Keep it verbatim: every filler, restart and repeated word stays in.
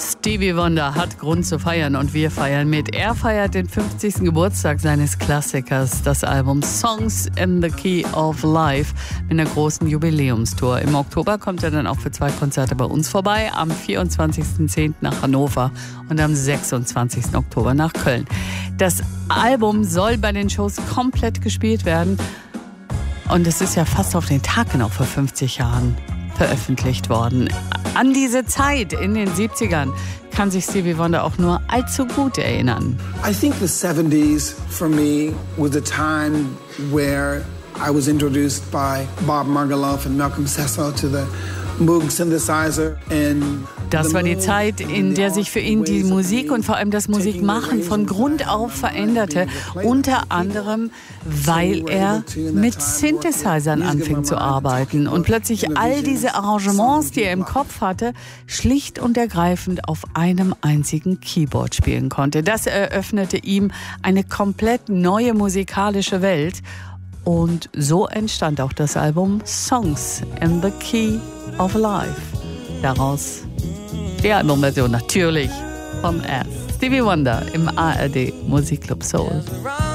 Stevie Wonder hat Grund zu feiern und wir feiern mit. Er feiert den fünfzigsten Geburtstag seines Klassikers, das Album Songs in the Key of Life, mit einer großen Jubiläumstour. Im Oktober kommt er dann auch für zwei Konzerte bei uns vorbei, am vierundzwanzigsten zehnten nach Hannover und am sechsundzwanzigsten Oktober nach Köln. Das Album soll bei den Shows komplett gespielt werden und es ist ja fast auf den Tag genau vor fünfzig Jahren veröffentlicht worden. An diese Zeit in den siebzigern kann sich Stevie Wonder auch nur allzu gut erinnern. I think the seventies for me was a time where I was introduced by Bob Margouleff and Malcolm Cecil to the Moog Synthesizer. And das war die Zeit, in der sich für ihn die Musik und vor allem das Musikmachen von Grund auf veränderte. Unter anderem, weil er mit Synthesizern anfing zu arbeiten und plötzlich all diese Arrangements, die er im Kopf hatte, schlicht und ergreifend auf einem einzigen Keyboard spielen konnte. Das eröffnete ihm eine komplett neue musikalische Welt. Und so entstand auch das Album Songs in the Key of Life. Daraus die Albumversion natürlich vom Erst. Stevie Wonder im A R D Musikclub Soul.